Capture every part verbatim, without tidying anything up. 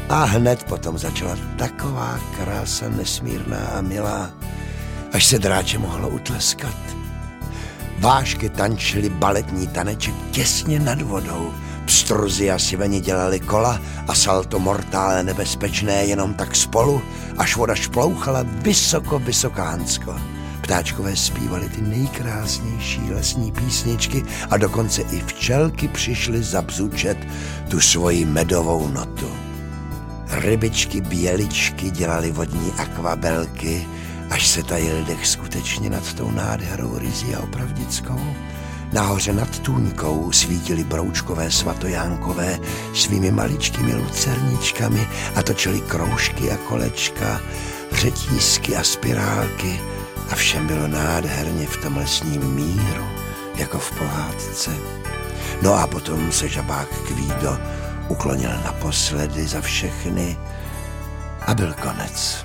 A hned potom začala taková krása nesmírná a milá, až se dráče mohlo utleskat. Vášky tančily baletní taneček těsně nad vodou, pstruzy a siveni dělali kola a salto mortále nebezpečné jenom tak spolu, až voda šplouchala vysoko, vysokánsko. Ptáčkové zpívaly ty nejkrásnější lesní písničky a dokonce i včelky přišly zabzučet tu svoji medovou notu. Rybičky běličky dělaly vodní akvabelky, až se tajil dech skutečně nad tou nádherou ryzí a opravdickou. Nahoře nad tůňkou svítily broučkové svatojánkové svými maličkými lucerničkami a točily kroužky a kolečka, řetízky a spirálky a všem bylo nádherně v tom lesním míru, jako v pohádce. No a potom se žabák Kvído uklonil naposledy za všechny a byl konec.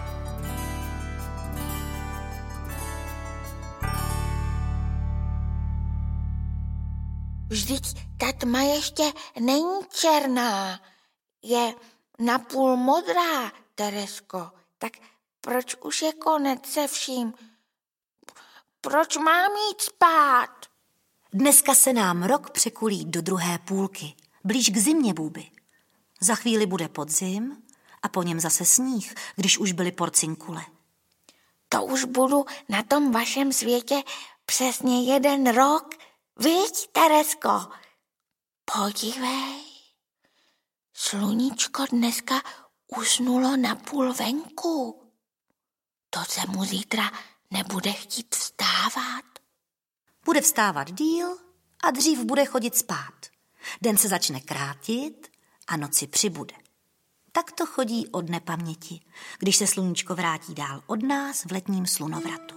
Vždyť ta tma ještě není černá, je napůl modrá, Teresko. Tak proč už je konec se vším? Proč mám jít spát? Dneska se nám rok překulí do druhé půlky, blíž k zimě, Bůby. Za chvíli bude podzim a po něm zase sníh, když už byly porcinkule. To už budu na tom vašem světě přesně jeden rok. Viď, Teresko? Podívej, sluníčko dneska usnulo napůl venku. To se mu zítra nebude chtít vstávat. Bude vstávat díl a dřív bude chodit spát. Den se začne krátit a noci přibude. Tak to chodí od nepaměti, když se sluníčko vrátí dál od nás v letním slunovratu.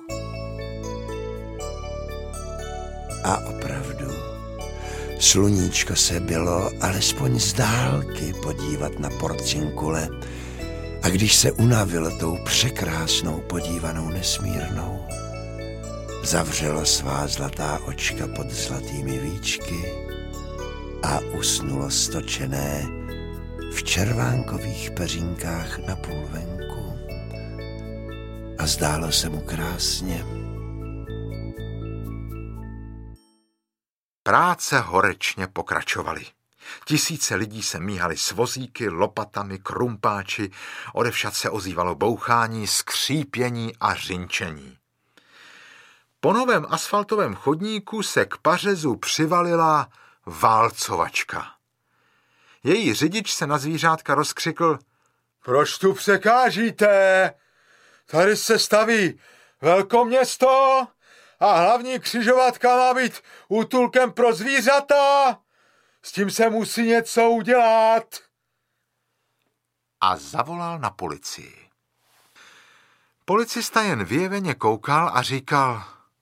A opravdu, sluníčko se bylo alespoň z dálky podívat na porcinkule a když se unavilo tou překrásnou podívanou nesmírnou, zavřelo svá zlatá očka pod zlatými víčky a usnulo stočené v červánkových peřínkách na půl venku. A zdálo se mu krásně. Práce horečně pokračovaly. Tisíce lidí se míhali s vozíky, lopatami, krumpáči, odevšad se ozývalo bouchání, skřípění a řinčení. Po novém asfaltovém chodníku se k pařezu přivalila válcovačka. Její řidič se na zvířátka rozkřikl: Proč tu překážíte? Tady se staví velkoměsto a hlavní křižovatka má být útulkem pro zvířata. S tím se musí něco udělat. A zavolal na policii. Policista jen vyjeveně koukal a říkal: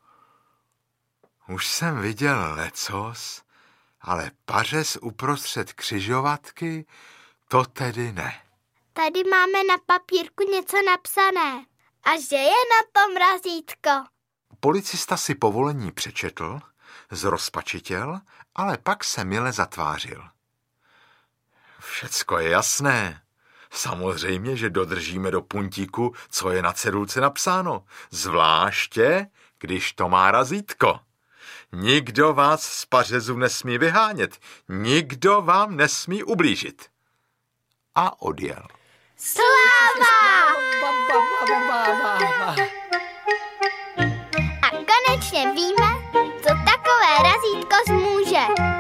Už jsem viděl lecos, ale pařez uprostřed křižovatky, to tedy ne. Tady máme na papírku něco napsané. A že je na tom razítko? Policista si povolení přečetl, zrozpačitěl, ale pak se mile zatvářil. Všecko je jasné. Samozřejmě, že dodržíme do puntíku, co je na cedulce napsáno. Zvláště, když to má razítko. Nikdo vás z pařezu nesmí vyhánět. Nikdo vám nesmí ublížit. A odjel. Sláva! A konečně víme, co takové razítko zmůže.